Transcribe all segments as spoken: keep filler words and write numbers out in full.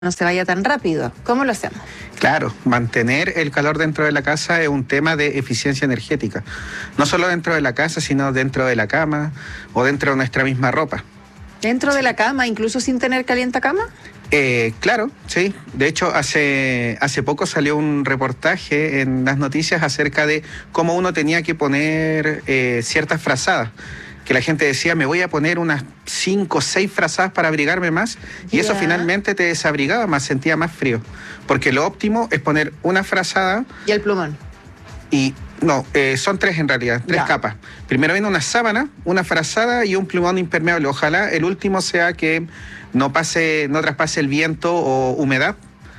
no se vaya tan rápido. ¿Cómo lo hacemos? Claro, mantener el calor dentro de la casa es un tema de eficiencia energética. No solo dentro de la casa, sino dentro de la cama o dentro de nuestra misma ropa. ¿Dentro de la cama, incluso sin tener calientacama? Eh, claro, sí. De hecho, hace, hace poco salió un reportaje en las noticias acerca de cómo uno tenía que poner eh, ciertas frazadas. Que la gente decía, me voy a poner unas cinco o seis frazadas para abrigarme más, y yeah. eso finalmente te desabrigaba más, sentía más frío. Porque lo óptimo es poner una frazada. ¿Y el plumón? Y no, eh, son tres en realidad, tres ya. capas. Primero viene una sábana, una frazada y un plumón impermeable. Ojalá el último sea que no pase, no traspase el viento o humedad.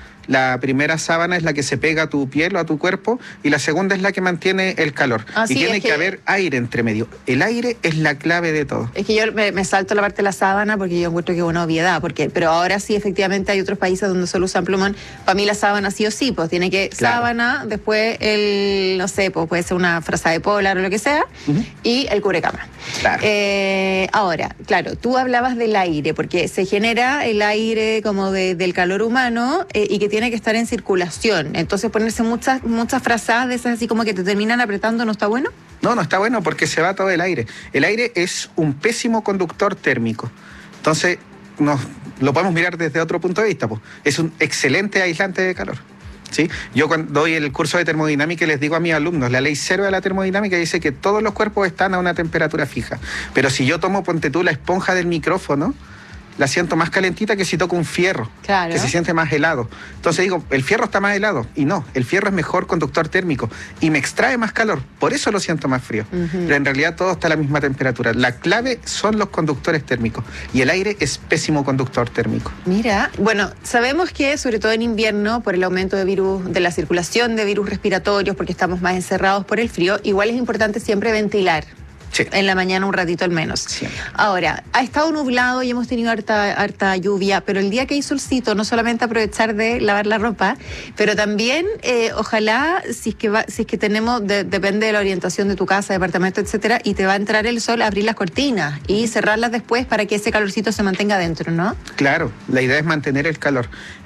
La primera sábana es la que se pega a tu piel o a tu cuerpo, y la segunda es la que mantiene el calor. Ah, y sí, tiene es que... que haber aire entre medio. El aire es la clave de todo. Es que yo me, me salto la parte de la sábana porque yo encuentro que es una obviedad, porque, pero ahora sí, efectivamente, hay otros países donde solo usan plumón. Para mí la sábana sí o sí, pues tiene que Claro. sábana, después el, no sé, pues puede ser una frazada de polar o lo que sea, Uh-huh. y el cubrecama. Claro. Eh, ahora, claro, tú hablabas del aire, porque se genera el aire como de, del calor humano eh, y que tiene que estar en circulación. Entonces ponerse muchas, muchas frazadas de esas así como que te terminan apretando, ¿no está bueno? No, no está bueno porque se va todo el aire. El aire es un pésimo conductor térmico. Entonces, nos, lo podemos mirar desde otro punto de vista. Pues. Es un excelente aislante de calor. ¿Sí? Yo cuando doy el curso de termodinámica les digo a mis alumnos, la ley cero de la termodinámica dice que todos los cuerpos están a una temperatura fija. Pero si yo tomo, ponte tú, la esponja del micrófono, la siento más calentita que si toco un fierro, claro. que se siente más helado. Entonces digo, el fierro está más helado. Y no, el fierro es mejor conductor térmico y me extrae más calor. Por eso lo siento más frío. Uh-huh. Pero en realidad todo está a la misma temperatura. La clave son los conductores térmicos. Y el aire es pésimo conductor térmico. Mira, bueno, sabemos que sobre todo en invierno, por el aumento de virus, de la circulación de virus respiratorios, porque estamos más encerrados por el frío, igual es importante siempre ventilar. Sí. En la mañana un ratito al menos. Sí. Ahora, ha estado nublado y hemos tenido harta, harta lluvia, pero el día que hay solcito, no solamente aprovechar de lavar la ropa, pero también, eh, ojalá, si es que va, si es que tenemos, de, depende de la orientación de tu casa, departamento, etcétera, y te va a entrar el sol, abrir las cortinas y cerrarlas después para que ese calorcito se mantenga adentro, ¿no? Claro, la idea es mantener el calor.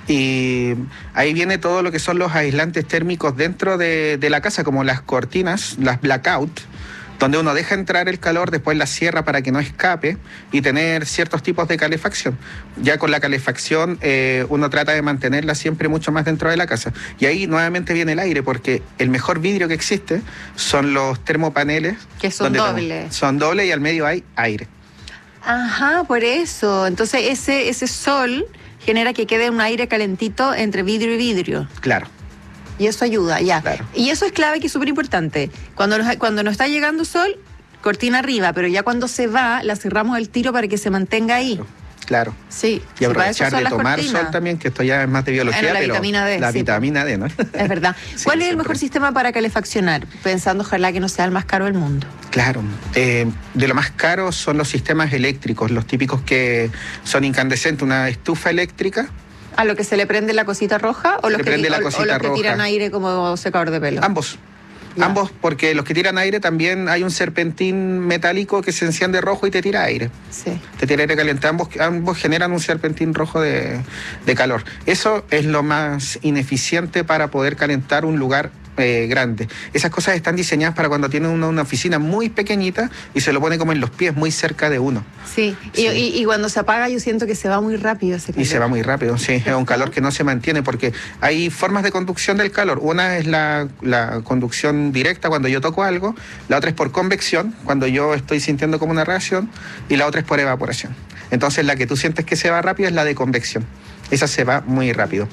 Y ahí viene todo lo que son los aislantes térmicos dentro de, de la casa, como las cortinas, las blackout, donde uno deja entrar el calor, después la cierra para que no escape y tener ciertos tipos de calefacción. Ya con la calefacción eh, uno trata de mantenerla siempre mucho más dentro de la casa. Y ahí nuevamente viene el aire, porque el mejor vidrio que existe son los termopaneles. Que son dobles. Son dobles y al medio hay aire. Ajá, por eso. Entonces ese, ese sol genera que quede un aire calentito entre vidrio y vidrio. Claro. Y eso ayuda, ya. Claro. Y eso es clave, que es súper importante. Cuando nos, cuando nos está llegando sol, cortina arriba, pero ya cuando se va, la cerramos el tiro para que se mantenga ahí. Claro. Sí. Y aprovechar de tomar cortinas. sol también, que esto ya es más de biología, bueno, la pero vitamina D, la sí. vitamina D, ¿no? Es verdad. Sí, ¿Cuál es el siempre. mejor sistema para calefaccionar? Pensando, ojalá, que no sea el más caro del mundo. Claro. Eh, de lo más caro son los sistemas eléctricos, los típicos que son incandescentes, una estufa eléctrica. ¿A lo que se le prende la cosita roja o Se los, le que, prende la o- o cosita los que roja. tiran aire como secador de pelo? Ambos. Ya. Ambos, porque los que tiran aire también hay un serpentín metálico que se enciende rojo y te tira aire. Sí. Te tira aire caliente. Ambos, ambos generan un serpentín rojo de, de calor. Eso es lo más ineficiente para poder calentar un lugar eh, grande. Esas cosas están diseñadas para cuando tiene uno una oficina muy pequeñita y se lo pone como en los pies, muy cerca de uno. Sí, y, Sí. y, y cuando se apaga yo siento que se va muy rápido ese calor. Y se va muy rápido, sí, es un calor que no se mantiene porque hay formas de conducción del calor. Una es la, la conducción directa cuando yo toco algo, la otra es por convección, cuando yo estoy sintiendo como una reacción, y la otra es por evaporación. Entonces la que tú sientes que se va rápido es la de convección. Esa se va muy rápido.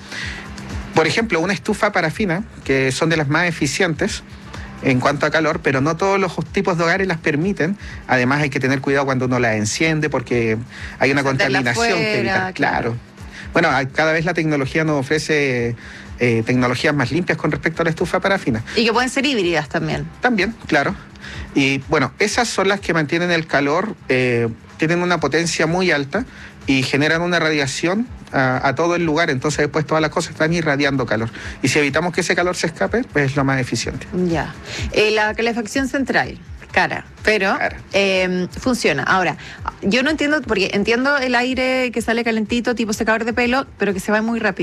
Por ejemplo, una estufa parafina, que son de las más eficientes en cuanto a calor, pero no todos los tipos de hogares las permiten. Además hay que tener cuidado cuando uno las enciende porque hay una Encenderla contaminación que afuera, evitar. claro. Claro. Bueno, hay- cada vez la tecnología nos ofrece eh, tecnologías más limpias con respecto a la estufa parafina. Y que pueden ser híbridas también. También, claro. Y bueno, esas son las que mantienen el calor, eh, tienen una potencia muy alta y generan una radiación a, a todo el lugar. Entonces después todas las cosas están irradiando calor. Y si evitamos que ese calor se escape, pues es lo más eficiente. Ya. Eh, la calefacción central. cara, pero Cara. eh, funciona. Ahora, yo no entiendo, porque entiendo el aire que sale calentito, tipo secador de pelo, pero que se va muy rápido.